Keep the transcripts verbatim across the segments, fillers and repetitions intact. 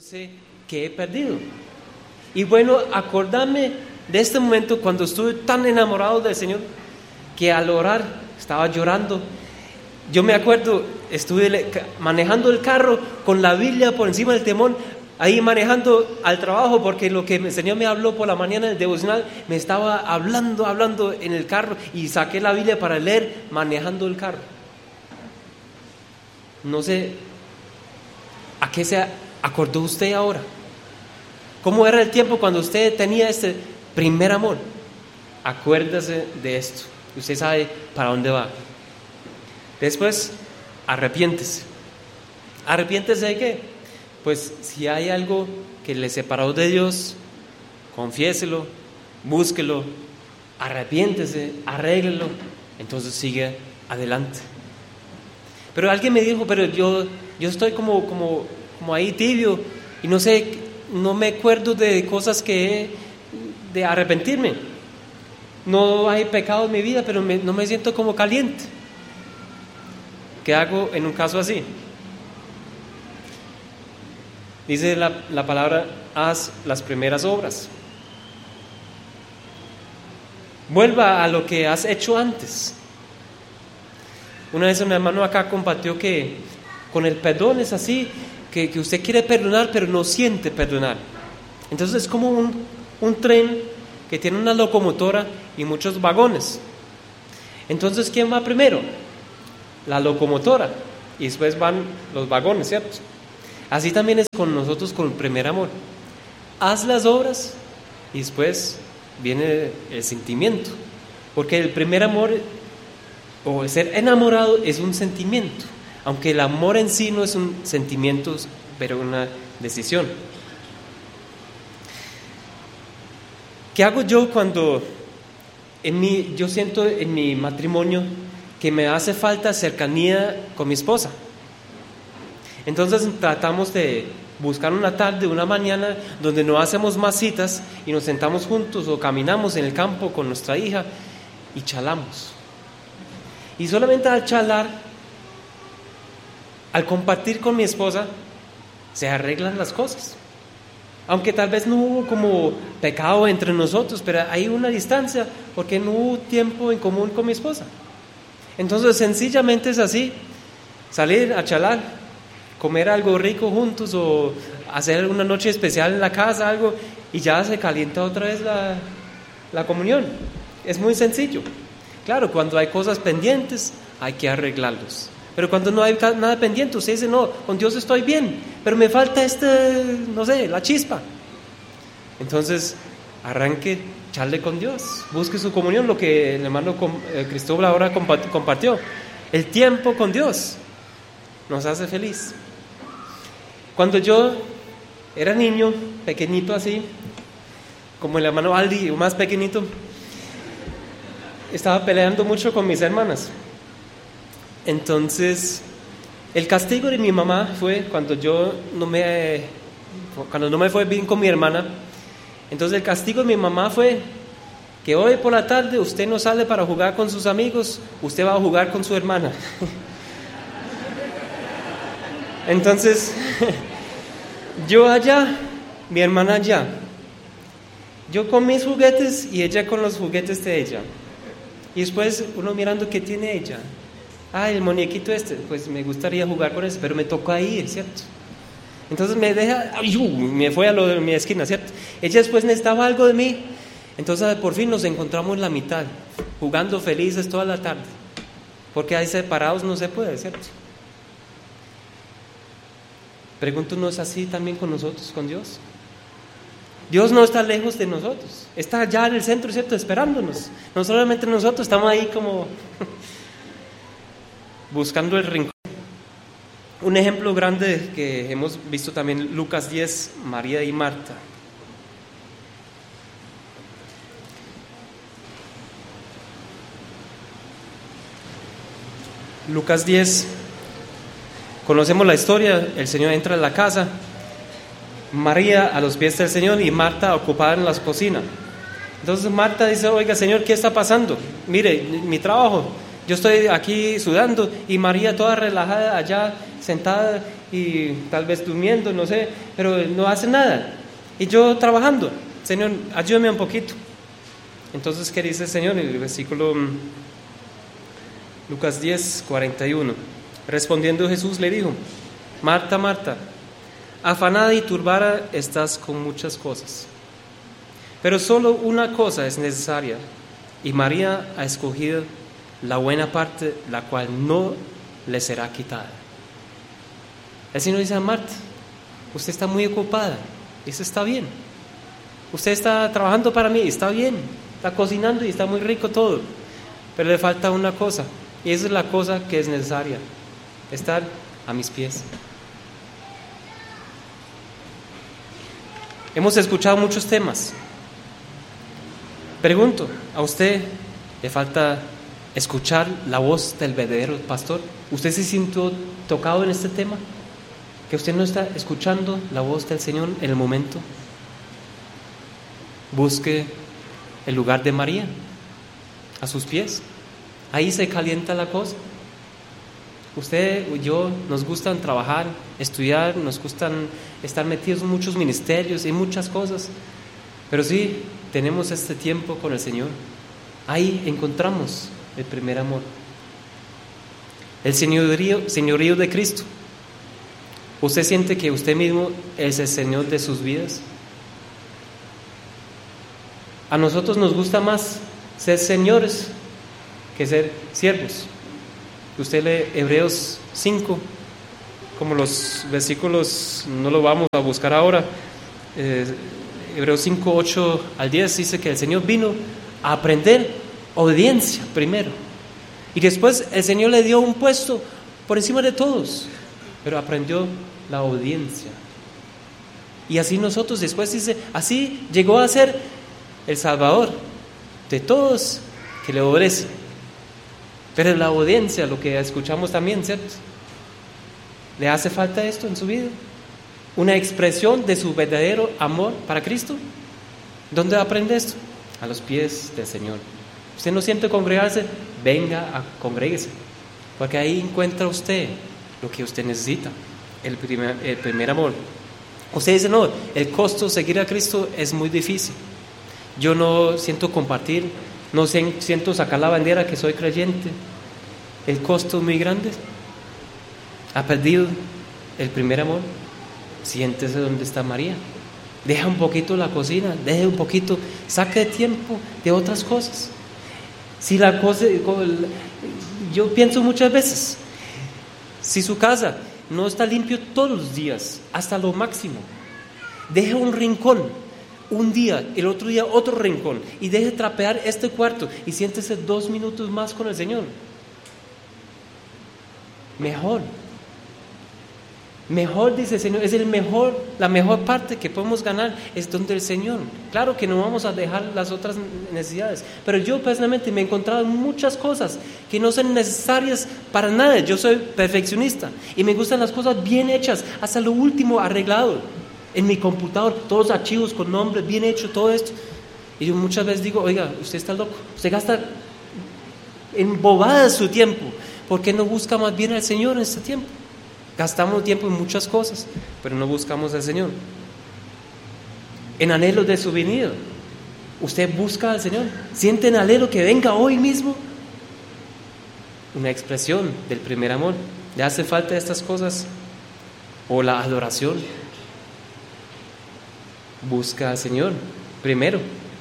sé qué he perdido. Y bueno, acordarme de este momento cuando estuve tan enamorado del Señor que al orar estaba llorando. Yo me acuerdo, estuve manejando el carro con la Biblia por encima del timón, ahí manejando al trabajo, porque lo que el Señor me habló por la mañana en el devocional, me estaba hablando, hablando en el carro, y saqué la Biblia para leer manejando el carro. No sé, ¿a qué se acordó usted ahora? ¿Cómo era el tiempo cuando usted tenía este primer amor? Acuérdese de esto, usted sabe para dónde va. Después, arrepiéntese. ¿Arrepiéntese de qué? Pues si hay algo que le separó de Dios, confiéselo, búsquelo, arrepiéntese, arréglelo, entonces sigue adelante. Pero alguien me dijo, pero yo, yo estoy como, como, como ahí tibio y no sé, no me acuerdo de cosas que he, de arrepentirme. No hay pecado en mi vida, pero me, no me siento como caliente. ¿Qué hago en un caso así? Dice la, la palabra, haz las primeras obras. Vuelva a lo que has hecho antes. Una vez un hermano acá compartió que con el perdón es así, que, que usted quiere perdonar pero no siente perdonar. Entonces es como un, un tren que tiene una locomotora y muchos vagones. Entonces, ¿quién va primero? La locomotora, y después van los vagones, ¿cierto? Así también es con nosotros, con el primer amor. Haz las obras y después viene el sentimiento, porque el primer amor o el ser enamorado es un sentimiento, aunque el amor en sí no es un sentimiento, pero una decisión. ¿Qué hago yo cuando en mi, yo siento en mi matrimonio que me hace falta cercanía con mi esposa? Entonces tratamos de buscar una tarde, una mañana donde no hacemos más citas y nos sentamos juntos o caminamos en el campo con nuestra hija y charlamos. Y solamente al charlar, al compartir con mi esposa, se arreglan las cosas. Aunque tal vez no hubo como pecado entre nosotros, pero hay una distancia porque no hubo tiempo en común con mi esposa. Entonces sencillamente es así, salir a charlar, comer algo rico juntos o hacer una noche especial en la casa, algo, y ya se calienta otra vez la, la comunión. Es muy sencillo. Claro, cuando hay cosas pendientes hay que arreglarlos, pero cuando no hay nada pendiente, usted dice, no, con Dios estoy bien, pero me falta este, no sé, la chispa. Entonces arranque, charle con Dios, busque su comunión, lo que el hermano Cristóbal ahora compartió. El tiempo con Dios nos hace feliz. Cuando yo era niño, pequeñito así, como el hermano Aldi, más pequeñito, estaba peleando mucho con mis hermanas. Entonces, el castigo de mi mamá fue cuando yo no me, cuando no me fue bien con mi hermana. Entonces el castigo de mi mamá fue que hoy por la tarde usted no sale para jugar con sus amigos, usted va a jugar con su hermana. Entonces, yo allá, mi hermana allá, yo con mis juguetes y ella con los juguetes de ella. Y después uno mirando qué tiene ella. Ah, el muñequito este, pues me gustaría jugar con ese, pero me tocó ahí, ¿cierto? Entonces me deja, ay, me fue a lo de mi esquina, ¿cierto? Ella después necesitaba algo de mí. Entonces por fin nos encontramos en la mitad, jugando felices toda la tarde, porque ahí separados no se puede, ¿cierto? Pregunto, ¿no es así también con nosotros, con Dios? Dios no está lejos de nosotros, está allá en el centro, ¿cierto? Esperándonos. No solamente nosotros, estamos ahí como buscando el rincón. Un ejemplo grande que hemos visto también, Lucas diez, María y Marta. Lucas diez, conocemos la historia, el Señor entra en la casa, María a los pies del Señor y Marta ocupada en la cocina. Entonces Marta dice, oiga Señor, ¿qué está pasando? Mire, mi trabajo, yo estoy aquí sudando, y María toda relajada allá sentada y tal vez durmiendo, no sé, pero no hace nada. Y yo trabajando, Señor, ayúdame un poquito. Entonces, ¿qué dice el Señor? En el versículo Lucas diez, cuarenta y uno. Respondiendo Jesús le dijo: Marta, Marta, afanada y turbada estás con muchas cosas, pero solo una cosa es necesaria, y María ha escogido la buena parte, la cual no le será quitada. El Señor dice a Marta: usted está muy ocupada, eso está bien. Usted está trabajando para mí, está bien, está cocinando y está muy rico todo, pero le falta una cosa, y esa es la cosa que es necesaria: estar a mis pies. Hemos escuchado muchos temas. Pregunto, ¿a usted le falta escuchar la voz del verdadero pastor? ¿Usted se sintió tocado en este tema? ¿Que usted no está escuchando la voz del Señor en el momento? Busque el lugar de María, a sus pies. Ahí se calienta la cosa. Usted y yo nos gustan trabajar, estudiar, nos gustan estar metidos en muchos ministerios y muchas cosas, pero sí tenemos este tiempo con el Señor. Ahí encontramos el primer amor, el señorío, señorío de Cristo. ¿Usted siente que usted mismo es el Señor de sus vidas? A nosotros nos gusta más ser señores que ser siervos. Usted lee Hebreos cinco, como los versículos, no lo vamos a buscar ahora, eh, Hebreos cinco, ocho al diez dice que el Señor vino a aprender obediencia primero, y después el Señor le dio un puesto por encima de todos, pero aprendió la obediencia. Y así nosotros después dice, así llegó a ser el Salvador de todos que le obedecen. Pero la obediencia, lo que escuchamos también, ¿cierto? ¿Le hace falta esto en su vida? ¿Una expresión de su verdadero amor para Cristo? ¿Dónde aprende esto? A los pies del Señor. ¿Usted no siente congregarse? Venga a congréguese, porque ahí encuentra usted lo que usted necesita, el primer, el primer amor. Usted dice, no, el costo de seguir a Cristo es muy difícil. Yo no siento compartir, no siento sacar la bandera que soy creyente. El costo es muy grande. Ha perdido el primer amor. Siéntese donde está María. Deja un poquito la cocina, deje un poquito, saque tiempo de otras cosas. Si la cosa, yo pienso muchas veces, si su casa no está limpio todos los días, hasta lo máximo, deje un rincón un día, el otro día otro rincón, y deje trapear este cuarto y siéntese dos minutos más con el Señor. Mejor. Mejor, dice el Señor, es el mejor, la mejor parte que podemos ganar es donde el Señor. Claro que no vamos a dejar las otras necesidades, pero yo personalmente me he encontrado muchas cosas que no son necesarias para nada. Yo soy perfeccionista y me gustan las cosas bien hechas, hasta lo último arreglado. En mi computador, todos los archivos con nombres bien hechos, todo esto. Y yo muchas veces digo, oiga, usted está loco, usted gasta en bobadas su tiempo. ¿Por qué no busca más bien al Señor en este tiempo? Gastamos tiempo en muchas cosas, pero no buscamos al Señor. En anhelo de su venida, usted busca al Señor. ¿Siente en anhelo que venga hoy mismo? Una expresión del primer amor. ¿Le hace falta estas cosas? O la adoración. Busca al Señor primero.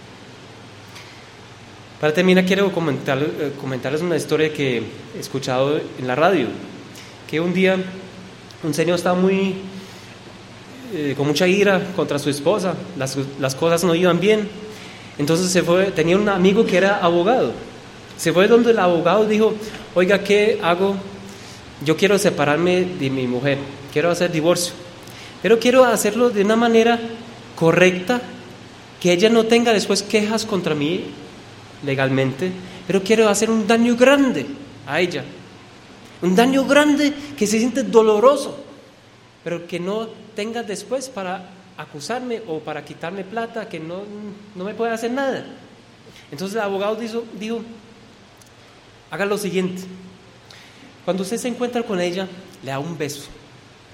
Para terminar, quiero comentar, eh, comentarles una historia que he escuchado en la radio. Que un día un señor estaba muy eh, con mucha ira contra su esposa, las, las cosas no iban bien. Entonces se fue, tenía un amigo que era abogado. Se fue donde el abogado dijo, oiga, ¿qué hago? Yo quiero separarme de mi mujer, quiero hacer divorcio, pero quiero hacerlo de una manera correcta, que ella no tenga después quejas contra mí legalmente, pero quiero hacer un daño grande a ella, un daño grande que se siente doloroso, pero que no tenga después para acusarme o para quitarme plata, que no, no me puede hacer nada. Entonces el abogado dijo, dijo, haga lo siguiente, cuando usted se encuentra con ella, le da un beso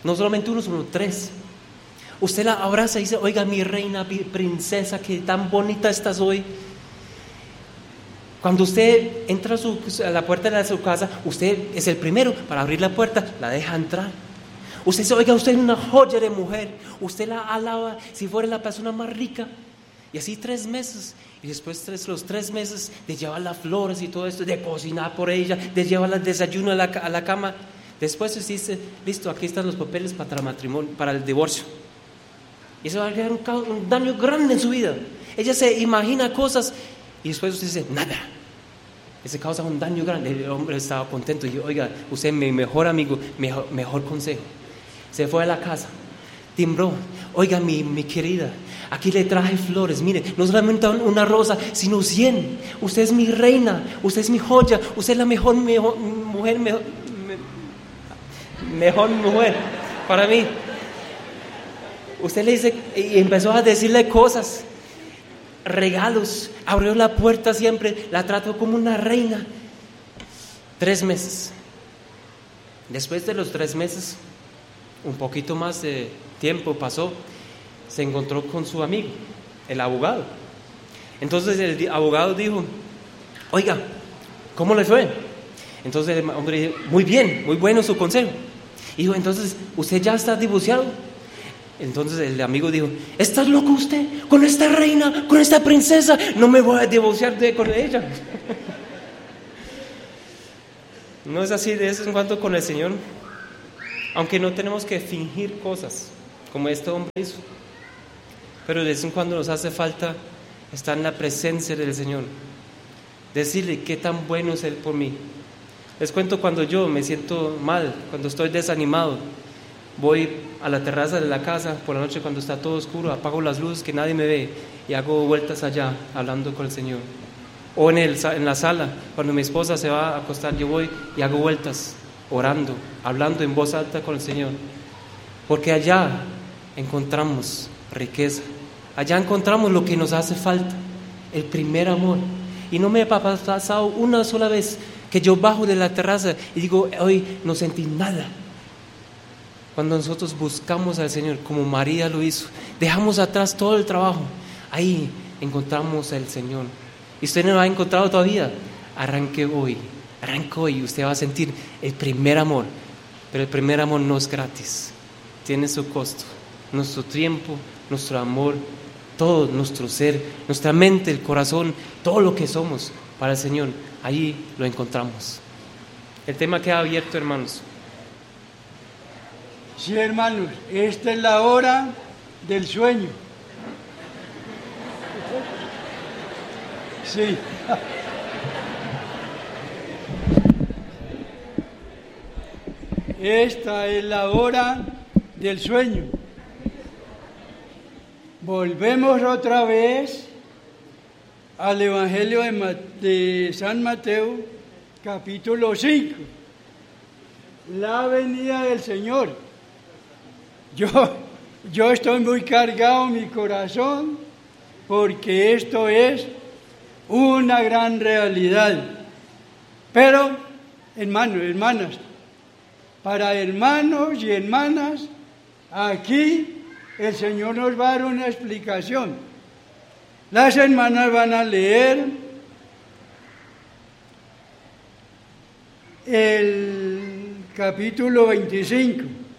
No solamente uno, sino tres. Usted la abraza y dice, oiga, mi reina, mi princesa, que tan bonita estás hoy. Cuando usted entra a, su, a la puerta de su casa, usted es el primero para abrir la puerta, la deja entrar. Usted dice, oiga, usted es una joya de mujer. Usted la alaba si fuera la persona más rica. Y así tres meses. Y después tres, los tres meses de llevar las flores y todo esto, de cocinar por ella, de llevarla al desayuno a la, a la cama. Después usted dice, listo, aquí están los papeles para el matrimonio, para el divorcio. Y eso va a crear un, un daño grande en su vida. Ella se imagina cosas y después usted dice, nada. Eso causa un daño grande. El hombre estaba contento y yo, oiga, usted es mi mejor amigo, mejor, mejor consejo. Se fue a la casa, timbró, oiga, mi, mi querida, aquí le traje flores, mire, no solamente una rosa, sino cien. Usted es mi reina, usted es mi joya, usted es la mejor, mejor mujer, mejor, me, mejor mujer para mí. Usted le dice, y empezó a decirle cosas, regalos, abrió la puerta siempre, la trató como una reina. Tres meses. Después de los tres meses, un poquito más de tiempo pasó, se encontró con su amigo, el abogado. Entonces el abogado dijo, oiga, ¿cómo le fue? Entonces el hombre dijo, muy bien, muy bueno su consejo. Y dijo, entonces, ¿usted ya está divorciado? Entonces el amigo dijo, ¿estás loco usted? Con esta reina, con esta princesa, no me voy a divorciar de, con ella. No es así de vez en cuando con el Señor. Aunque no tenemos que fingir cosas, como este hombre hizo. Pero de vez en cuando nos hace falta estar en la presencia del Señor. Decirle qué tan bueno es Él por mí. Les cuento cuando yo me siento mal, cuando estoy desanimado. Voy a la terraza de la casa por la noche cuando está todo oscuro, apago las luces que nadie me ve y hago vueltas allá hablando con el Señor. O en, el, en la sala, cuando mi esposa se va a acostar, yo voy y hago vueltas orando, hablando en voz alta con el Señor, porque allá encontramos riqueza, allá encontramos lo que nos hace falta, el primer amor. Y no me ha pasado una sola vez que yo bajo de la terraza y digo, hoy no sentí nada. Cuando nosotros buscamos al Señor, como María lo hizo, dejamos atrás todo el trabajo, ahí encontramos al Señor. Y usted no lo ha encontrado todavía, arranque hoy. Arrancó y usted va a sentir el primer amor, pero el primer amor no es gratis, tiene su costo, nuestro tiempo, nuestro amor, todo nuestro ser, nuestra mente, el corazón, todo lo que somos para el Señor, allí lo encontramos. El tema queda abierto, hermanos. Sí, hermanos, esta es la hora del sueño. Sí. Esta es la hora del sueño. Volvemos otra vez al Evangelio de, Ma- de San Mateo, capítulo cinco. La venida del Señor. Yo, yo estoy muy cargado en mi corazón porque esto es una gran realidad. Pero, hermanos, hermanas, para hermanos y hermanas, aquí el Señor nos va a dar una explicación. Las hermanas van a leer el capítulo veinticinco,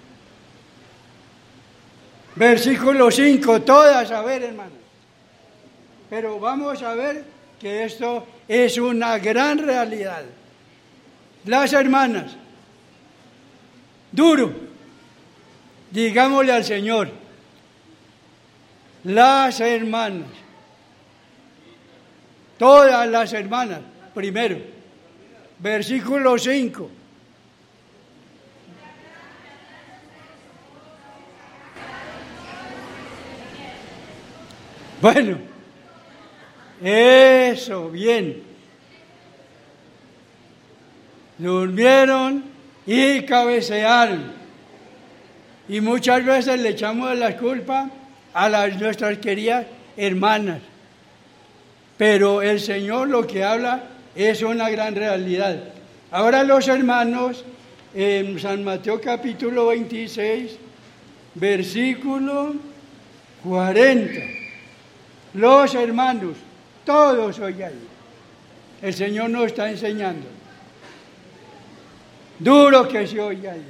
versículo cinco, todas a ver, hermanos. Pero vamos a ver que esto es una gran realidad. Las hermanas, duro, digámosle al Señor, las hermanas, todas las hermanas, primero, versículo cinco. Bueno, eso, bien. Durmieron y cabecearon. Y muchas veces le echamos la culpa a las nuestras queridas hermanas. Pero el Señor lo que habla es una gran realidad. Ahora los hermanos en San Mateo capítulo veintiséis, versículo cuarenta. Los hermanos, todos hoy ahí. El Señor nos está enseñando. Duro que se oye ahí.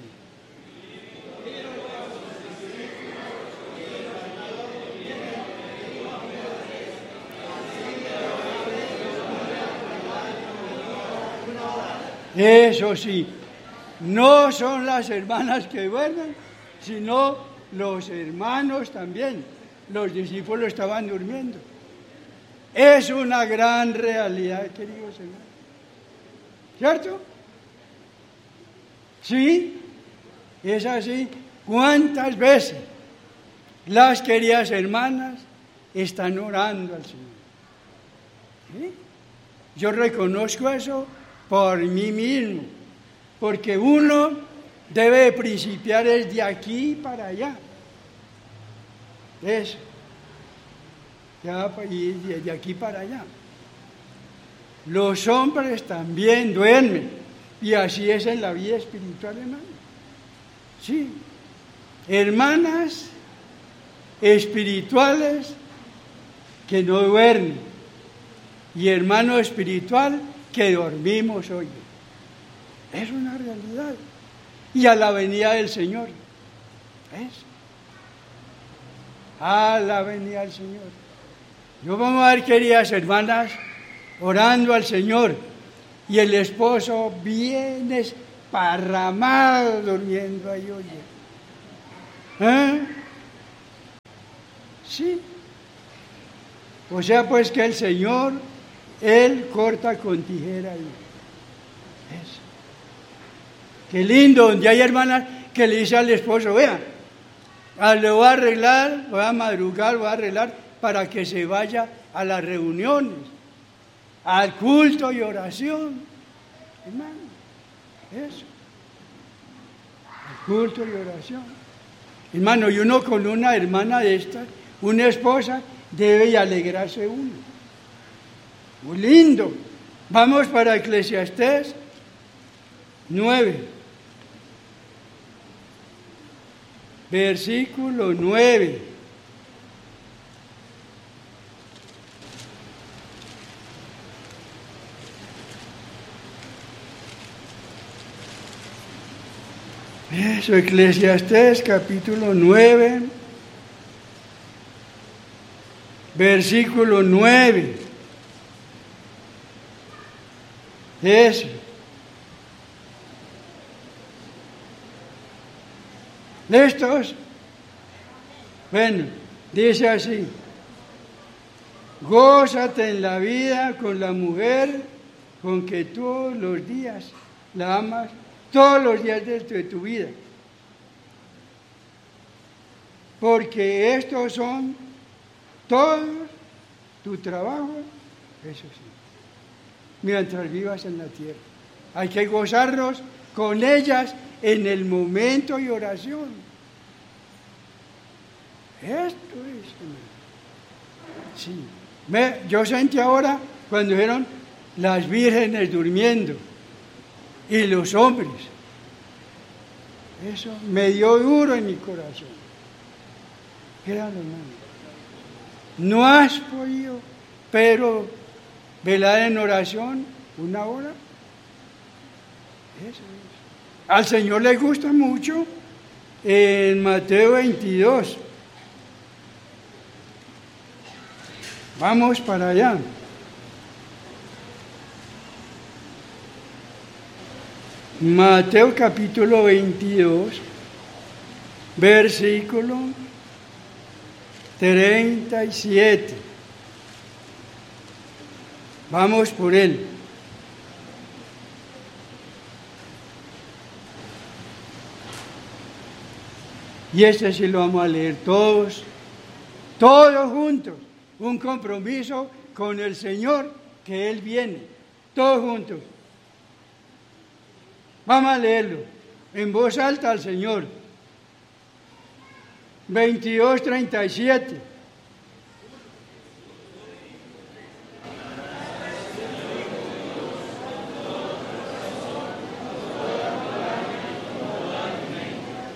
Eso sí, no son las hermanas que duermen, sino los hermanos también. Los discípulos estaban durmiendo. Es una gran realidad, querido Señor. ¿Cierto? Sí, es así. ¿Cuántas veces las queridas hermanas están orando al Señor? ¿Sí? Yo reconozco eso por mí mismo, porque uno debe principiar desde aquí para allá. Eso. Ya, y de aquí para allá. Los hombres también duermen, y así es en la vida espiritual, hermano. Sí, hermanas espirituales que no duermen, y hermano espiritual que dormimos hoy. Es una realidad. Y a la venida del Señor. ¿Es? A la venida del Señor. Yo vamos a ver, queridas hermanas, orando al Señor, y el esposo viene esparramado durmiendo ahí, oye. ¿Eh? Sí. O sea, pues que el Señor, Él corta con tijera ahí. Eso. Qué lindo, donde hay hermanas que le dice al esposo, vea, le voy a arreglar, voy a madrugar, voy a arreglar para que se vaya a las reuniones, al culto y oración. Hermano, eso. Al culto y oración. Hermano, y uno con una hermana de estas, una esposa, debe alegrarse uno. Muy lindo. Vamos para Eclesiastés nueve. Versículo nueve. Eso, Eclesiastés capítulo nueve, versículo nueve. Eso. ¿Listos? Bueno, dice así: gózate en la vida con la mujer con que todos los días la amas, todos los días de tu, de tu vida. Porque estos son todos tu trabajo, eso sí, mientras vivas en la tierra. Hay que gozarnos con ellas en el momento y oración. Esto es, sí. Me, yo sentí ahora cuando dijeron las vírgenes durmiendo y los hombres. Eso me dio duro en mi corazón. Créanlo, hermano. No has podido, pero velar en oración una hora. Eso es. Al Señor le gusta mucho en Mateo veintidós. Vamos para allá. Mateo capítulo veintidós, versículo treinta y siete. Vamos por él. Y este sí lo vamos a leer todos, todos juntos. Un compromiso con el Señor, que Él viene, todos juntos. Vamos a leerlo en voz alta al Señor. veintidós, treinta y siete.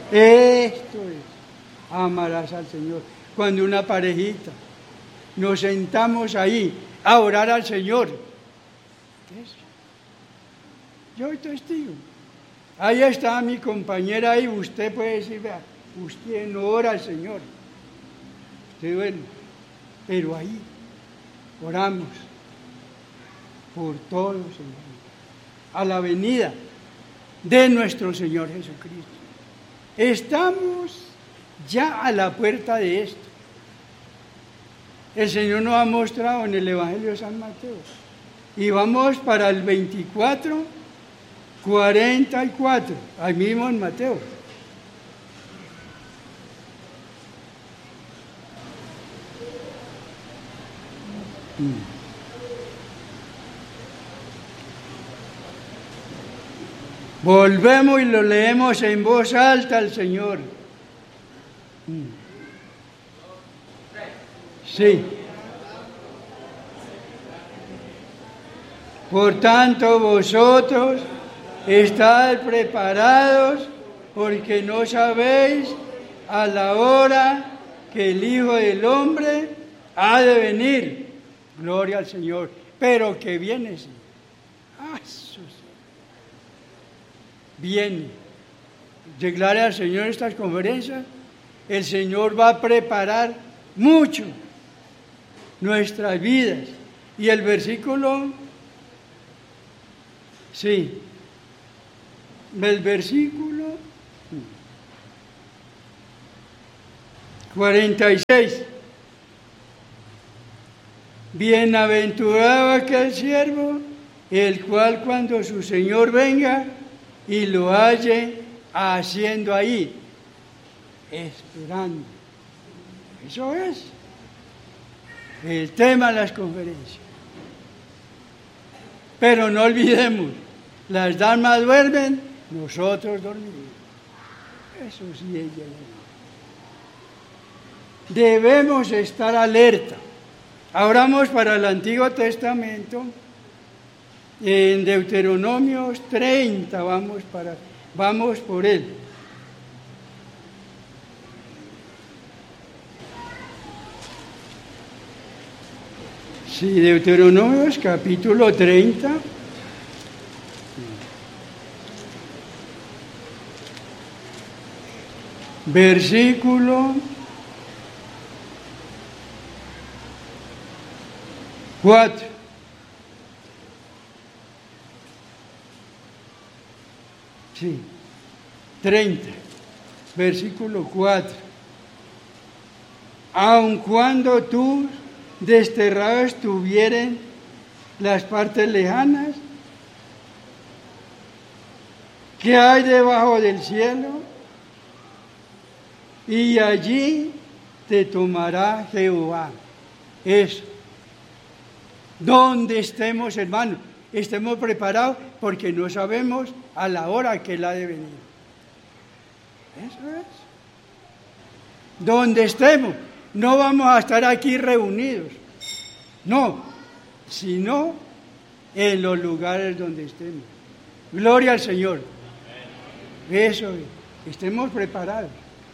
Esto es, amarás al Señor. Cuando una parejita nos sentamos ahí a orar al Señor, ¿qué es? Yo soy testigo. Ahí está mi compañera ahí, usted puede decir, vea, usted no ora al Señor. Usted duerme. Pero ahí oramos por todos, Señor, a la venida de nuestro Señor Jesucristo. Estamos ya a la puerta de esto. El Señor nos ha mostrado en el Evangelio de San Mateo. Y vamos para el veinticuatro, cuarenta y cuatro, ahí mismo en Mateo. Volvemos y lo leemos en voz alta al Señor. Sí. Por tanto, vosotros estad preparados, porque no sabéis a la hora que el Hijo del Hombre ha de venir. Gloria al Señor. Pero que viene, sí. Ah, eso sí. Viene. Declare al Señor estas conferencias. El Señor va a preparar mucho nuestras vidas. Y el versículo, sí, el versículo cuarenta y seis. Bienaventurado aquel siervo, el cual cuando su Señor venga y lo halle haciendo ahí, esperando. Eso es el tema de las conferencias. Pero no olvidemos, las damas duermen, nosotros dormiremos. Eso sí es llegar. Debemos estar alerta. Ahora vamos para el Antiguo Testamento, en Deuteronomio treinta, vamos, para, vamos por él. Sí, Deuteronomios capítulo treinta. Versículo cuatro. Sí, treinta, versículo cuatro. Aun cuando tú desterrado estuvieren las partes lejanas que hay debajo del cielo, y allí te tomará Jehová. Eso. Donde estemos, hermanos, estemos preparados porque no sabemos a la hora que Él ha de venir. Eso es. Donde estemos. No vamos a estar aquí reunidos, no, sino en los lugares donde estemos. Gloria al Señor. Eso es, estemos preparados.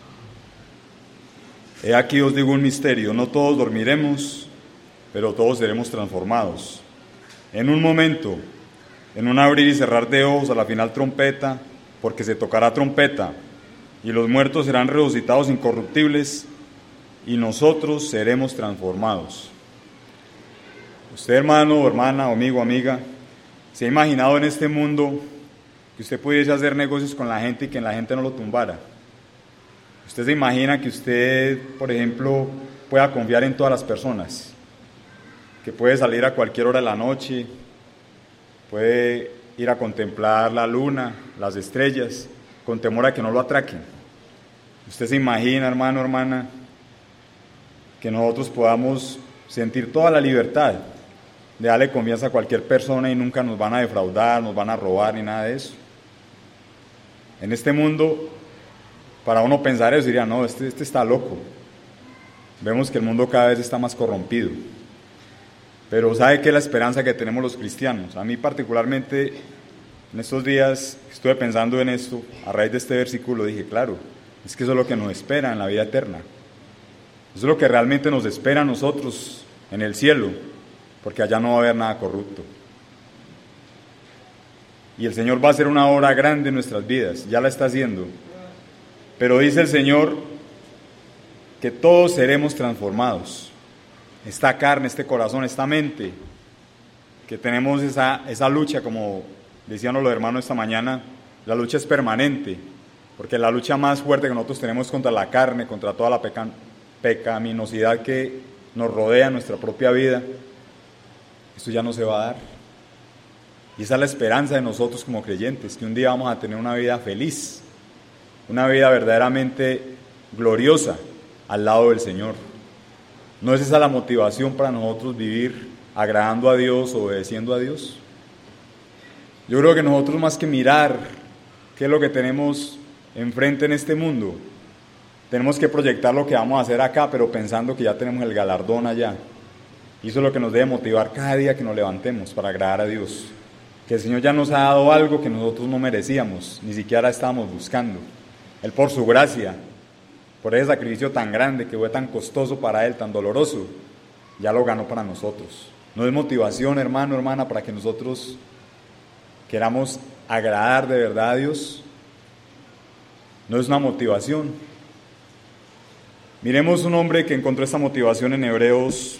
He aquí os digo un misterio, no todos dormiremos, pero todos seremos transformados. En un momento, en un abrir y cerrar de ojos, a la final trompeta, porque se tocará trompeta, y los muertos serán resucitados incorruptibles, y nosotros seremos transformados. Usted, hermano, hermana, amigo, amiga, ¿se ha imaginado en este mundo que usted pudiese hacer negocios con la gente y que la gente no lo tumbara? ¿Usted se imagina que usted, por ejemplo, pueda confiar en todas las personas? Que puede salir a cualquier hora de la noche, puede ir a contemplar la luna, las estrellas, con temor a que no lo atraquen. ¿Usted se imagina, hermano, hermana, que nosotros podamos sentir toda la libertad de darle confianza a cualquier persona y nunca nos van a defraudar, nos van a robar ni nada de eso? En este mundo, para uno pensar eso, diría, no, este, este está loco. Vemos que el mundo cada vez está más corrompido. Pero ¿sabe qué es la esperanza que tenemos los cristianos? A mí particularmente, en estos días estuve pensando en esto, a raíz de este versículo dije, claro, Es que eso es lo que nos espera en la vida eterna. Eso es lo que realmente nos espera a nosotros en el cielo, porque allá no va a haber nada corrupto. Y el Señor va a hacer una obra grande en nuestras vidas, ya la está haciendo. Pero dice el Señor que todos seremos transformados. Esta carne, este corazón, esta mente, que tenemos esa, esa lucha, como decían los hermanos esta mañana, la lucha es permanente, porque la lucha más fuerte que nosotros tenemos es contra la carne, contra toda la peca, pecaminosidad que nos rodea en nuestra propia vida. Esto ya no se va a dar. Y esa es la esperanza de nosotros como creyentes, que un día vamos a tener una vida feliz, una vida verdaderamente gloriosa al lado del Señor. ¿No es esa la motivación para nosotros vivir agradando a Dios, obedeciendo a Dios? Yo creo que nosotros, más que mirar qué es lo que tenemos enfrente en este mundo, tenemos que proyectar lo que vamos a hacer acá, pero pensando que ya tenemos el galardón allá. Y eso es lo que nos debe motivar cada día que nos levantemos para agradar a Dios. Que el Señor ya nos ha dado algo que nosotros no merecíamos, ni siquiera estábamos buscando. Él, por su gracia, por ese sacrificio tan grande que fue tan costoso para Él, tan doloroso, ya lo ganó para nosotros. No es motivación, hermano, hermana, para que nosotros queramos agradar de verdad a Dios. No es una motivación. Miremos un hombre que encontró esta motivación en Hebreos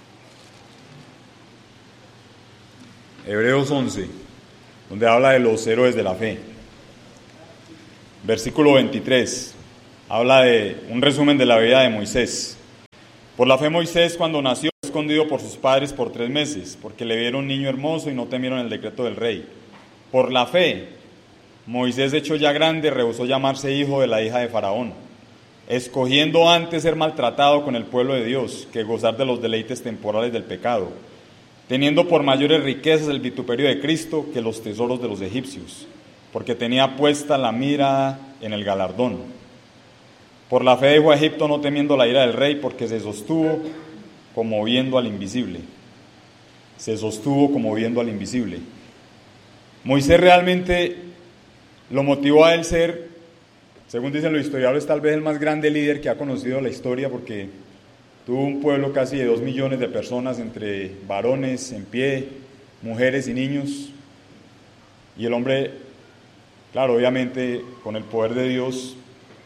Hebreos once, donde habla de los héroes de la fe. Versículo veintitrés, habla de un resumen de la vida de Moisés. Por la fe Moisés, cuando nació, fue escondido por sus padres por tres meses, porque le vieron niño hermoso y no temieron el decreto del rey. Por la fe, Moisés, hecho ya grande, rehusó llamarse hijo de la hija de Faraón, escogiendo antes ser maltratado con el pueblo de Dios, que gozar de los deleites temporales del pecado, teniendo por mayores riquezas el vituperio de Cristo que los tesoros de los egipcios, porque tenía puesta la mira en el galardón. Por la fe dejó a Egipto, no temiendo la ira del rey, porque se sostuvo como viendo al invisible. Se sostuvo como viendo al invisible. Moisés realmente lo motivó a él ser, según dicen los historiadores, tal vez el más grande líder que ha conocido la historia, porque tuvo un pueblo casi de dos millones de personas, entre varones en pie, mujeres y niños. Y el hombre, claro, obviamente, con el poder de Dios,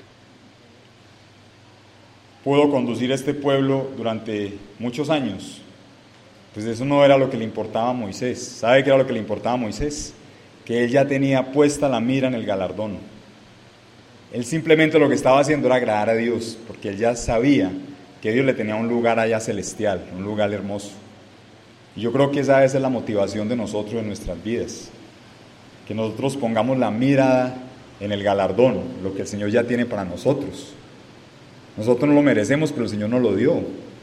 pudo conducir a este pueblo durante muchos años. Pues eso no era lo que le importaba a Moisés. ¿Sabe qué era lo que le importaba a Moisés? Que él ya tenía puesta la mira en el galardón. Él simplemente lo que estaba haciendo era agradar a Dios, porque él ya sabía que Dios le tenía un lugar allá celestial, un lugar hermoso. Y yo creo que esa es la motivación de nosotros en nuestras vidas, que nosotros pongamos la mirada en el galardón, lo que el Señor ya tiene para nosotros. Nosotros no lo merecemos, pero el Señor nos lo dio.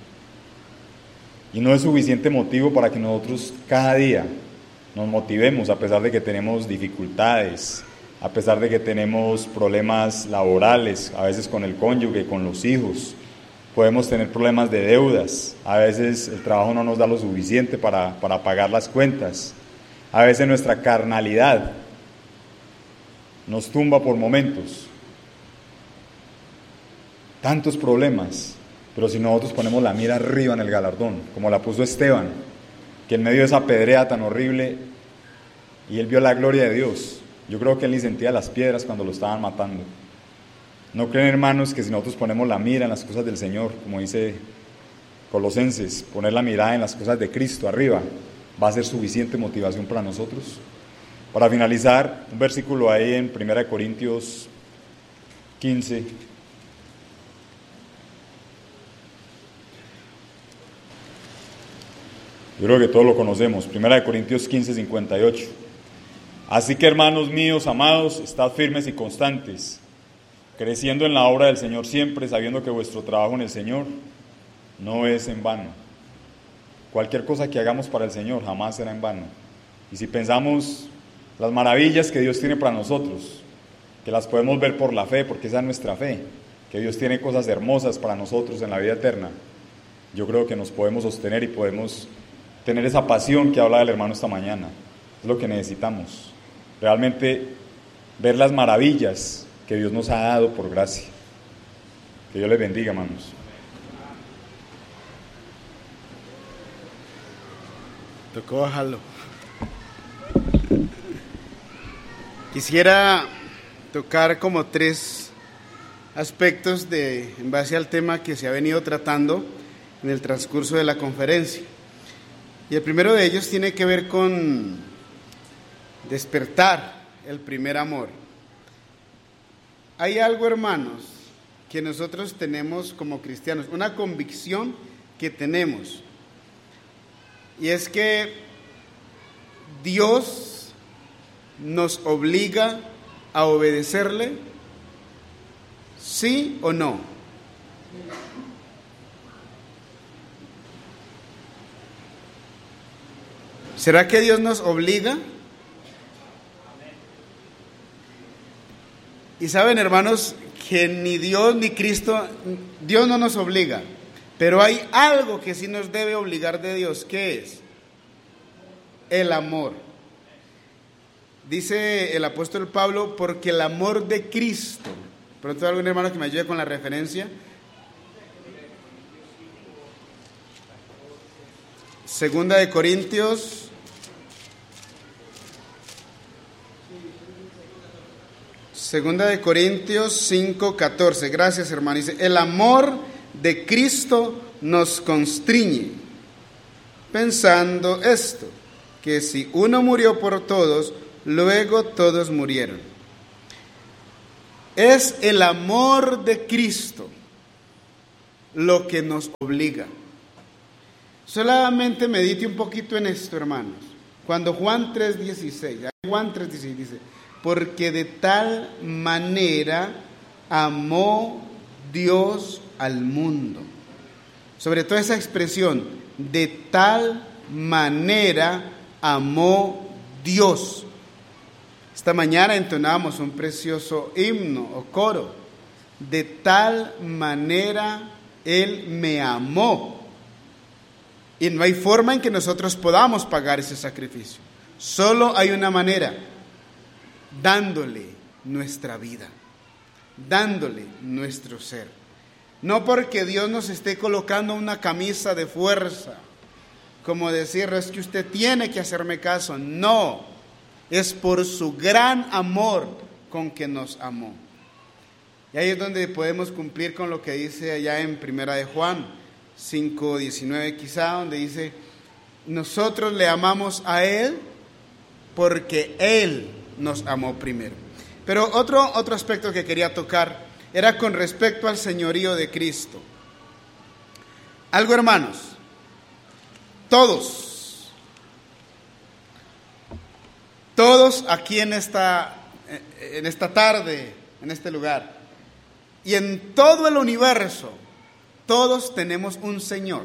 Y no es suficiente motivo para que nosotros cada día nos motivemos, a pesar de que tenemos dificultades, a pesar de que tenemos problemas laborales, a veces con el cónyuge, con los hijos. Podemos tener problemas de deudas, a veces el trabajo no nos da lo suficiente para, para pagar las cuentas, a veces nuestra carnalidad nos tumba por momentos. Tantos problemas, pero si nosotros ponemos la mira arriba en el galardón, como la puso Esteban, que en medio de esa pedrea tan horrible, y él vio la gloria de Dios, yo creo que él ni sentía las piedras cuando lo estaban matando. ¿No creen, hermanos, que si nosotros ponemos la mira en las cosas del Señor, como dice Colosenses, poner la mirada en las cosas de Cristo arriba, va a ser suficiente motivación para nosotros? Para finalizar, un versículo ahí en primera de Corintios quince. Yo creo que todos lo conocemos, primera de Corintios quince, cincuenta y ocho. Así que, hermanos míos, amados, estad firmes y constantes, creciendo en la obra del Señor siempre, sabiendo que vuestro trabajo en el Señor no es en vano. Cualquier cosa que hagamos para el Señor jamás será en vano. Y si pensamos las maravillas que Dios tiene para nosotros, que las podemos ver por la fe, porque esa es nuestra fe, que Dios tiene cosas hermosas para nosotros en la vida eterna, yo creo que nos podemos sostener y podemos tener esa pasión que habla el hermano esta mañana. Es lo que necesitamos, realmente ver las maravillas que Dios nos ha dado por gracia. Que Dios les bendiga, hermanos. Tocó bajarlo. Quisiera tocar como tres aspectos de, en base al tema que se ha venido tratando en el transcurso de la conferencia. Y el primero de ellos tiene que ver con despertar el primer amor. Hay algo, hermanos, que nosotros tenemos como cristianos, una convicción que tenemos, y es que Dios nos obliga a obedecerle, ¿sí o no? ¿Será que Dios nos obliga? Y saben, hermanos, que ni Dios ni Cristo, Dios no nos obliga, pero hay algo que sí nos debe obligar de Dios. ¿Qué es? El amor. Dice el apóstol Pablo, porque el amor de Cristo. Pronto algún hermano que me ayude con la referencia. Segunda de Corintios. Segunda de Corintios cinco catorce. Gracias, hermano. Dice, el amor de Cristo nos constriñe, pensando esto, que si uno murió por todos, luego todos murieron. Es el amor de Cristo lo que nos obliga. Solamente medite un poquito en esto, hermanos. Cuando Juan tres dieciséis, Juan tres dieciséis dice, porque de tal manera amó Dios al mundo. Sobre todo esa expresión, de tal manera amó Dios. Esta mañana entonábamos un precioso himno o coro. De tal manera Él me amó. Y no hay forma en que nosotros podamos pagar ese sacrificio. Solo hay una manera, dándole nuestra vida, dándole nuestro ser. No porque Dios nos esté colocando una camisa de fuerza, como decir, es que usted tiene que hacerme caso. No, es por su gran amor con que nos amó. Y ahí es donde podemos cumplir con lo que dice allá en Primera de Juan cinco diecinueve, quizá, donde dice, nosotros le amamos a Él porque Él nos amó primero. Pero otro, otro aspecto que quería tocar era con respecto al señorío de Cristo. Algo, hermanos, todos, todos aquí en esta, en esta tarde, en este lugar, y en todo el universo, todos tenemos un Señor.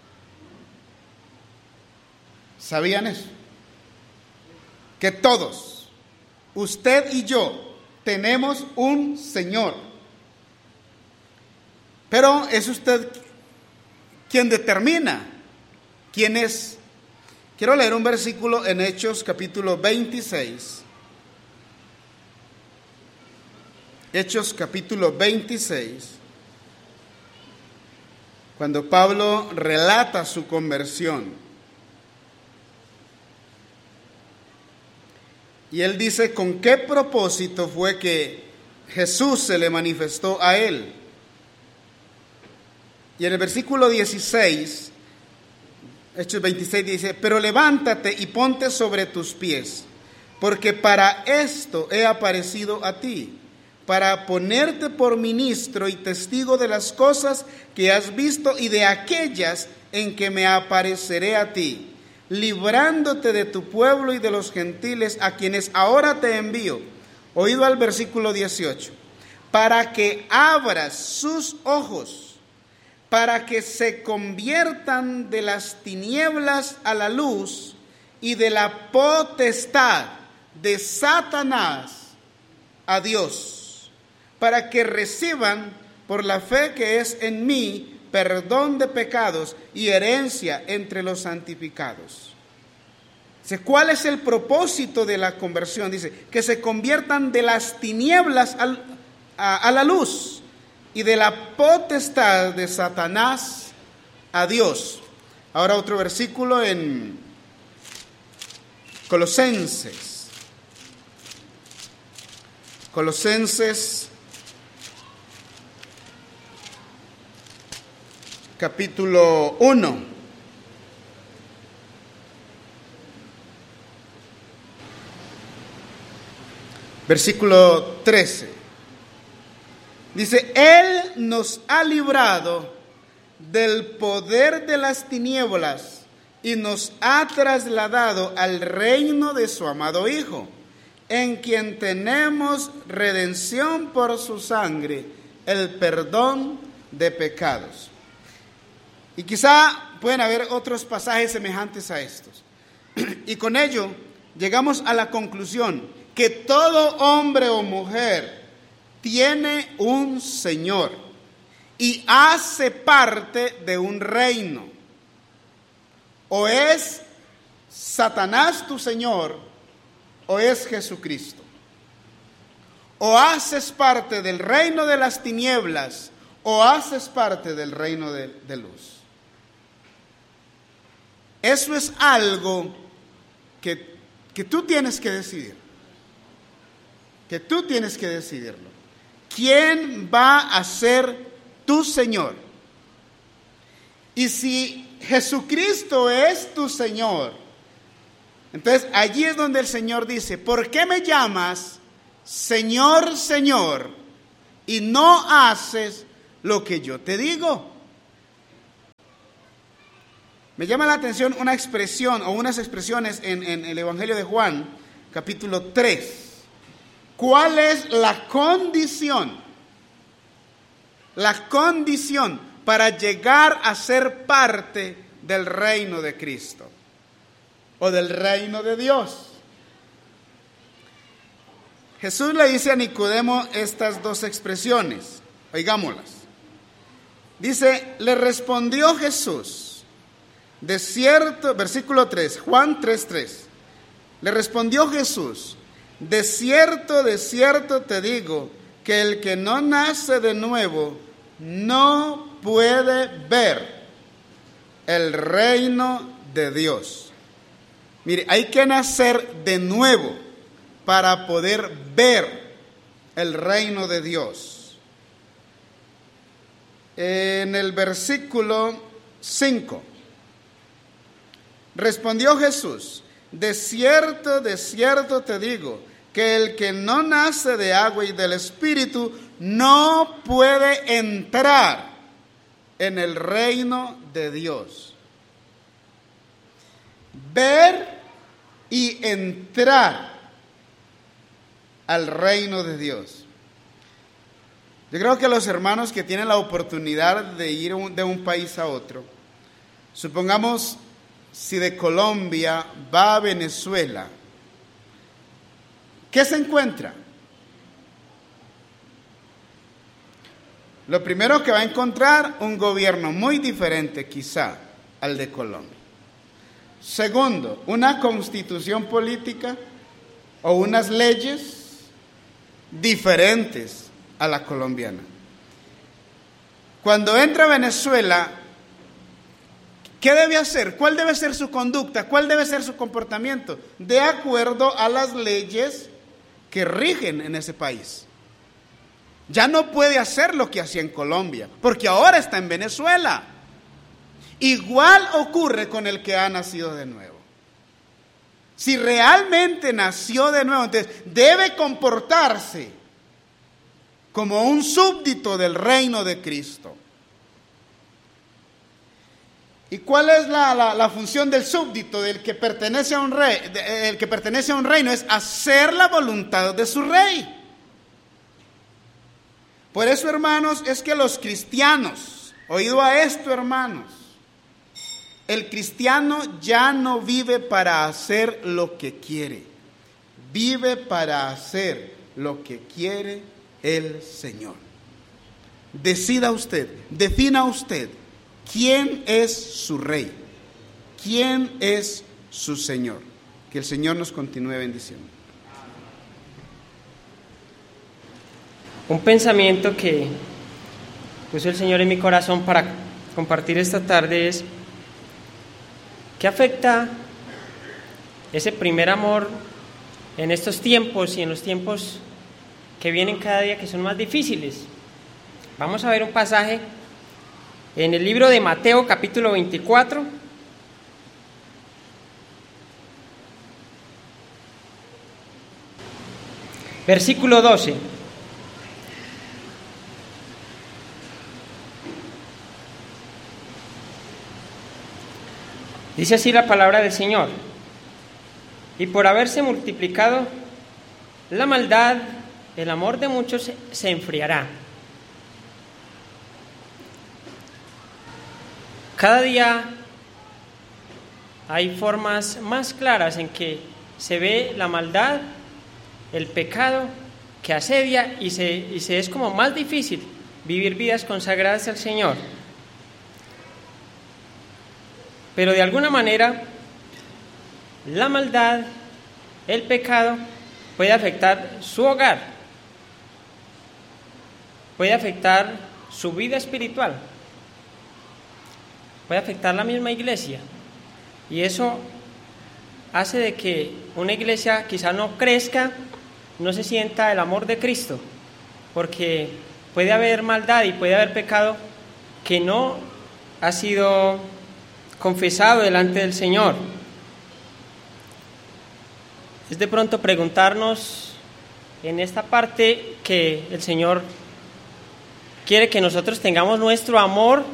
¿Sabían eso? Que todos, usted y yo, tenemos un Señor. Pero es usted quien determina quién es. Quiero leer un versículo en Hechos capítulo veintiséis. Hechos capítulo veintiséis. Cuando Pablo relata su conversión. Y él dice con qué propósito fue que Jesús se le manifestó a él. Y en el versículo dieciséis, Hechos veintiséis dice, pero levántate y ponte sobre tus pies, porque para esto he aparecido a ti, para ponerte por ministro y testigo de las cosas que has visto y de aquellas en que me apareceré a ti, librándote de tu pueblo y de los gentiles a quienes ahora te envío. Oído al versículo dieciocho, para que abras sus ojos, para que se conviertan de las tinieblas a la luz y de la potestad de Satanás a Dios, para que reciban por la fe que es en mí perdón de pecados y herencia entre los santificados. Dice, ¿cuál es el propósito de la conversión? Dice, que se conviertan de las tinieblas al, a, a la luz y de la potestad de Satanás a Dios. Ahora otro versículo en Colosenses. Colosenses capítulo uno. Versículo trece. Dice, Él nos ha librado del poder de las tinieblas y nos ha trasladado al reino de su amado Hijo, en quien tenemos redención por su sangre, el perdón de pecados. Y quizá pueden haber otros pasajes semejantes a estos. Y con ello llegamos a la conclusión que todo hombre o mujer tiene un Señor y hace parte de un reino. O es Satanás tu Señor, o es Jesucristo. O haces parte del reino de las tinieblas, o haces parte del reino de, de luz. Eso es algo que, que tú tienes que decidir. Que tú tienes que decidirlo. ¿Quién va a ser tu Señor? Y si Jesucristo es tu Señor, entonces allí es donde el Señor dice, ¿por qué me llamas Señor, Señor, y no haces lo que yo te digo? Me llama la atención una expresión o unas expresiones en, en el Evangelio de Juan, capítulo tres. ¿Cuál es la condición? La condición para llegar a ser parte del reino de Cristo o del reino de Dios. Jesús le dice a Nicodemo estas dos expresiones, oigámoslas. Dice, le respondió Jesús, de cierto, versículo tres, Juan tres, tres, le respondió Jesús, de cierto, de cierto te digo, que el que no nace de nuevo no puede ver el reino de Dios. Mire, hay que nacer de nuevo para poder ver el reino de Dios. En el versículo cinco, respondió Jesús, de cierto, de cierto te digo, que el que no nace de agua y del Espíritu no puede entrar en el reino de Dios. Ver y entrar al reino de Dios. Yo creo que los hermanos que tienen la oportunidad de ir de un país a otro, supongamos si de Colombia va a Venezuela, ¿qué se encuentra? Lo primero que va a encontrar, un gobierno muy diferente quizá al de Colombia. Segundo, una constitución política o unas leyes diferentes a la colombiana. Cuando entra a Venezuela, ¿qué debe hacer? ¿Cuál debe ser su conducta? ¿Cuál debe ser su comportamiento? De acuerdo a las leyes que rigen en ese país. Ya no puede hacer lo que hacía en Colombia, porque ahora está en Venezuela. Igual ocurre con el que ha nacido de nuevo. Si realmente nació de nuevo, entonces debe comportarse como un súbdito del reino de Cristo. ¿Y cuál es la, la, la función del súbdito, del que pertenece a un rey? El que pertenece a un reino es hacer la voluntad de su rey. Por eso, hermanos, es que los cristianos, oído a esto, hermanos, el cristiano ya no vive para hacer lo que quiere, vive para hacer lo que quiere el Señor. Decida usted, defina usted, ¿quién es su rey? ¿Quién es su Señor? Que el Señor nos continúe bendiciendo. Un pensamiento que puso el Señor en mi corazón para compartir esta tarde es: ¿qué afecta ese primer amor en estos tiempos y en los tiempos que vienen cada día, que son más difíciles? Vamos a ver un pasaje en el libro de Mateo, capítulo veinticuatro. Versículo doce. Dice así la palabra del Señor: y por haberse multiplicado la maldad, el amor de muchos se enfriará. Cada día hay formas más claras en que se ve la maldad, el pecado que asedia, y se, y se es como más difícil vivir vidas consagradas al Señor. Pero de alguna manera la maldad, el pecado puede afectar su hogar, puede afectar su vida espiritual, puede afectar la misma iglesia, y eso hace de que una iglesia quizá no crezca, no se sienta el amor de Cristo, porque puede haber maldad y puede haber pecado que no ha sido confesado delante del Señor. Es de pronto preguntarnos en esta parte que el Señor quiere que nosotros tengamos nuestro amor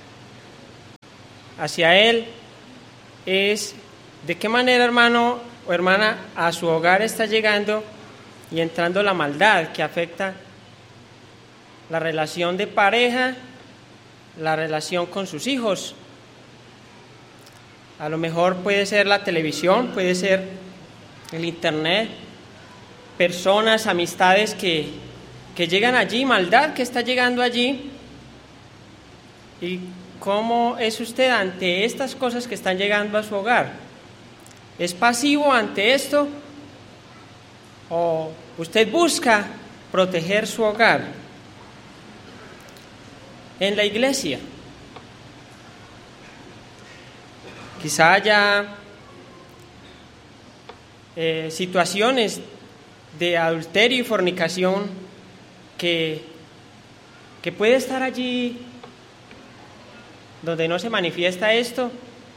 hacia Él, es de qué manera, hermano o hermana, a su hogar está llegando y entrando la maldad que afecta la relación de pareja, la relación con sus hijos. A lo mejor puede ser la televisión, puede ser el internet, personas, amistades que, que llegan allí, maldad que está llegando allí. ¿Y cómo es usted ante estas cosas que están llegando a su hogar? ¿Es pasivo ante esto? ¿O usted busca proteger su hogar? En la iglesia quizá haya eh, situaciones de adulterio y fornicación que, que puede estar allí donde no se manifiesta esto.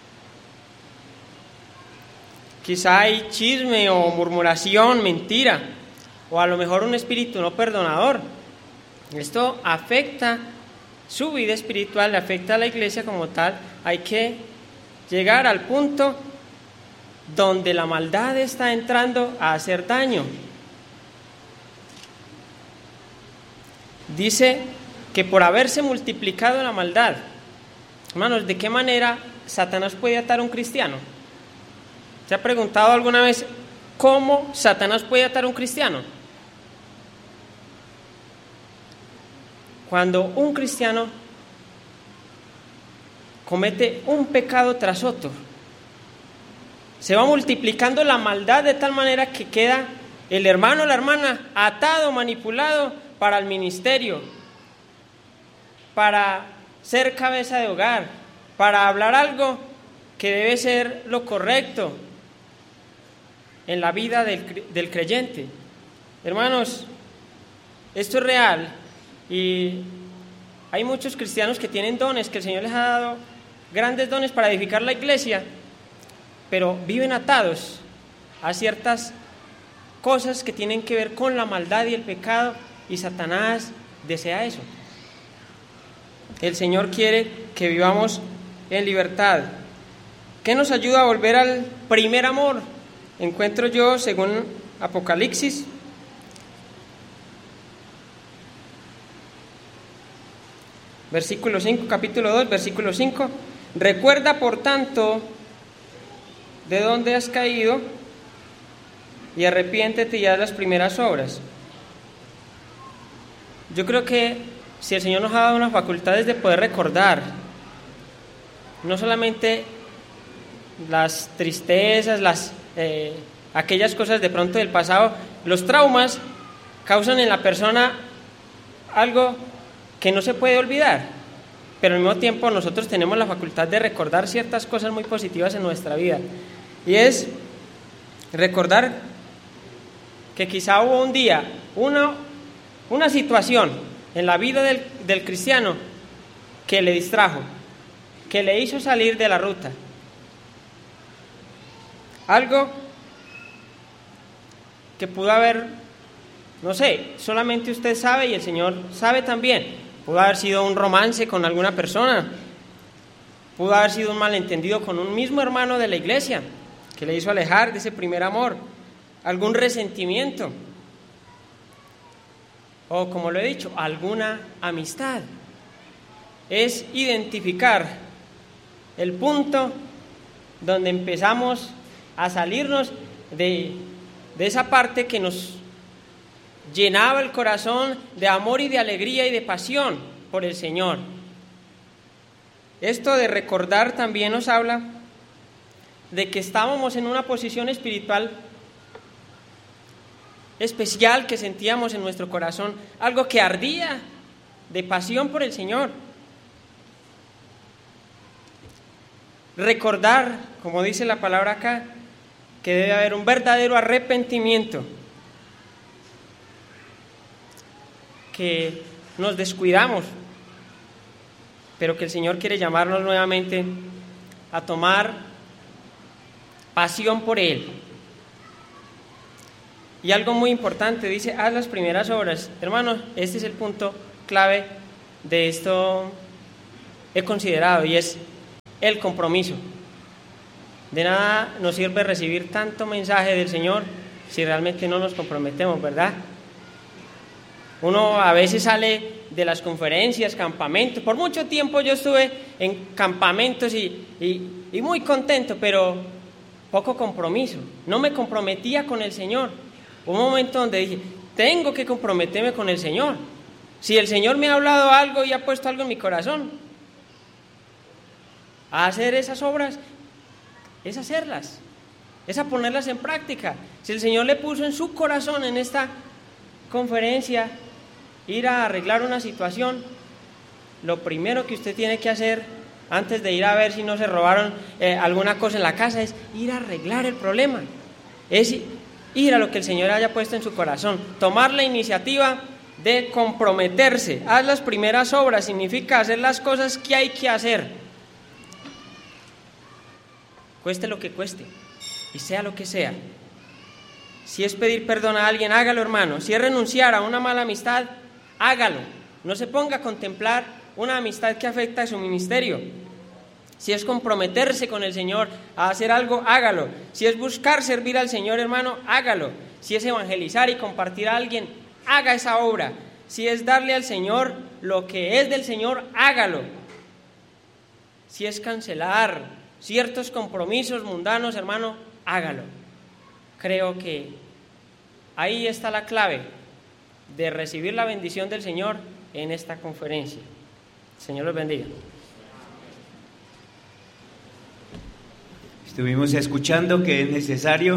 Quizá hay chisme o murmuración, mentira, o a lo mejor un espíritu no perdonador. Esto afecta su vida espiritual, afecta a la iglesia como tal. Hay que llegar al punto donde la maldad está entrando a hacer daño. Dice que por haberse multiplicado la maldad. Hermanos, ¿de qué manera Satanás puede atar a un cristiano? ¿Se ha preguntado alguna vez cómo Satanás puede atar a un cristiano? Cuando un cristiano comete un pecado tras otro, se va multiplicando la maldad de tal manera que queda el hermano o la hermana atado, manipulado para el ministerio, para ser cabeza de hogar, para hablar algo que debe ser lo correcto en la vida del, del creyente. Hermanos, esto es real, y hay muchos cristianos que tienen dones, que el Señor les ha dado grandes dones para edificar la iglesia, pero viven atados a ciertas cosas que tienen que ver con la maldad y el pecado, y Satanás desea eso. El Señor quiere que vivamos en libertad. ¿Qué nos ayuda a volver al primer amor? Encuentro yo, según Apocalipsis, versículo cinco, capítulo dos, versículo cinco. Recuerda, por tanto, de dónde has caído, y arrepiéntete y haz las primeras obras. Yo creo que si el Señor nos ha dado unas facultades de poder recordar, no solamente las tristezas, las eh, aquellas cosas de pronto del pasado, los traumas causan en la persona algo que no se puede olvidar, pero al mismo tiempo nosotros tenemos la facultad de recordar ciertas cosas muy positivas en nuestra vida, y es recordar que quizá hubo un día, una, una situación en la vida del, del cristiano que le distrajo, que le hizo salir de la ruta. Algo que pudo haber, no sé, solamente usted sabe y el Señor sabe también. Pudo haber sido un romance con alguna persona, pudo haber sido un malentendido con un mismo hermano de la iglesia que le hizo alejar de ese primer amor, algún resentimiento, o como lo he dicho, alguna amistad. Es identificar el punto donde empezamos a salirnos de, de esa parte que nos llenaba el corazón de amor y de alegría y de pasión por el Señor. Esto de recordar también nos habla de que estábamos en una posición espiritual especial que sentíamos en nuestro corazón, algo que ardía de pasión por el Señor. Recordar, como dice la palabra acá, que debe haber un verdadero arrepentimiento, que nos descuidamos, pero que el Señor quiere llamarnos nuevamente a tomar pasión por Él. Y algo muy importante, dice, haz las primeras obras. Hermanos, este es el punto clave de esto he considerado, y es el compromiso. De nada nos sirve recibir tanto mensaje del Señor si realmente no nos comprometemos, ¿verdad? Uno a veces sale de las conferencias, campamentos. Por mucho tiempo yo estuve en campamentos y, y, y muy contento, pero poco compromiso. No me comprometía con el Señor. Hubo un momento donde dije, tengo que comprometerme con el Señor. Si el Señor me ha hablado algo y ha puesto algo en mi corazón, a hacer esas obras, es hacerlas, es a ponerlas en práctica. Si el Señor le puso en su corazón en esta conferencia ir a arreglar una situación, lo primero que usted tiene que hacer antes de ir a ver si no se robaron eh, alguna cosa en la casa es ir a arreglar el problema, es ir a lo que el Señor haya puesto en su corazón, tomar la iniciativa de comprometerse. Haz las primeras obras significa hacer las cosas que hay que hacer, cueste lo que cueste y sea lo que sea. Si es pedir perdón a alguien, hágalo, hermano. Si es renunciar a una mala amistad, hágalo. No se ponga a contemplar una amistad que afecta a su ministerio. Si es comprometerse con el Señor a hacer algo, hágalo. Si es buscar servir al Señor, hermano, hágalo. Si es evangelizar y compartir a alguien, haga esa obra. Si es darle al Señor lo que es del Señor, hágalo. Si es cancelar ciertos compromisos mundanos, hermano, hágalo. Creo que ahí está la clave de recibir la bendición del Señor en esta conferencia. El Señor los bendiga. Estuvimos escuchando que es necesario,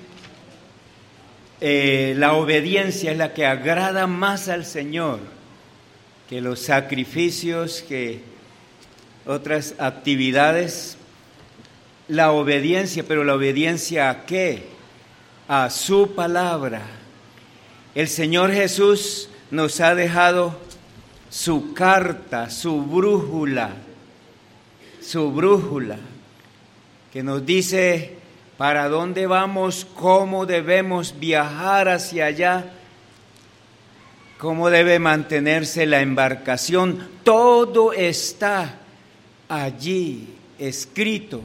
eh, la obediencia es la que agrada más al Señor que los sacrificios, que otras actividades. La obediencia, pero la obediencia ¿a qué? A su palabra. El Señor Jesús nos ha dejado su carta, su brújula, su brújula, que nos dice para dónde vamos, cómo debemos viajar hacia allá, cómo debe mantenerse la embarcación. Todo está allí escrito.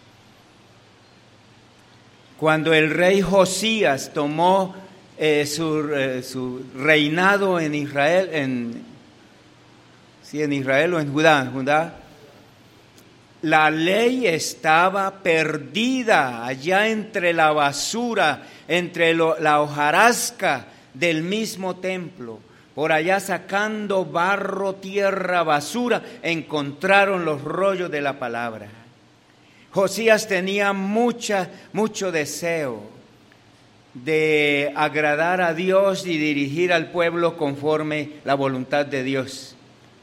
Cuando el rey Josías tomó eh, su, eh, su reinado en Israel, en, sí, en Israel o en Judá, en Judá, la ley estaba perdida allá entre la basura, entre lo, la hojarasca del mismo templo. Por allá sacando barro, tierra, basura, encontraron los rollos de la palabra. Josías tenía mucha, mucho deseo de agradar a Dios y dirigir al pueblo conforme la voluntad de Dios.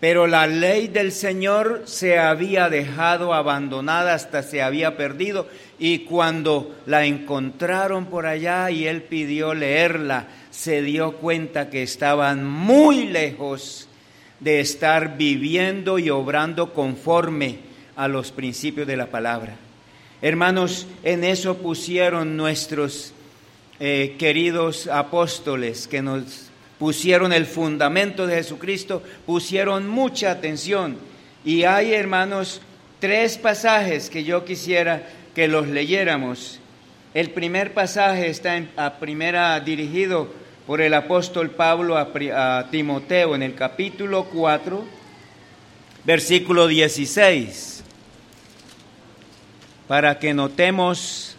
pero la ley del Señor se había dejado abandonada, hasta se había perdido, y cuando la encontraron por allá y él pidió leerla, se dio cuenta que estaban muy lejos de estar viviendo y obrando conforme a los principios de la palabra. Hermanos, en eso pusieron nuestros eh, queridos apóstoles, que nos pusieron el fundamento de Jesucristo, pusieron mucha atención. Y hay, hermanos, tres pasajes que yo quisiera que los leyéramos. El primer pasaje está en, a primera dirigido por el apóstol Pablo a, a Timoteo en el capítulo cuatro, versículo dieciséis, para que notemos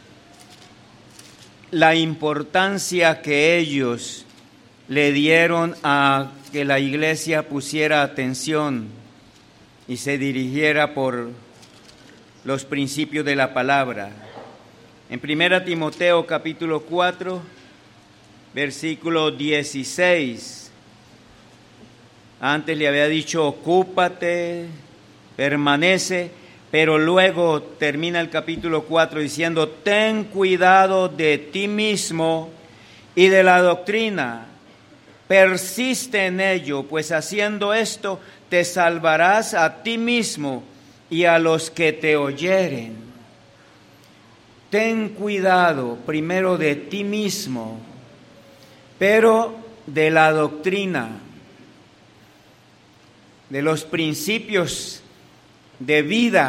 la importancia que ellos le dieron a que la iglesia pusiera atención y se dirigiera por los principios de la palabra. En primera Timoteo capítulo cuatro, versículo dieciséis, antes le había dicho ocúpate, permanece, pero luego termina el capítulo cuatro diciendo ten cuidado de ti mismo y de la doctrina, persiste en ello, pues haciendo esto te salvarás a ti mismo y a los que te oyeren. Ten cuidado primero de ti mismo, pero de la doctrina, de los principios de vida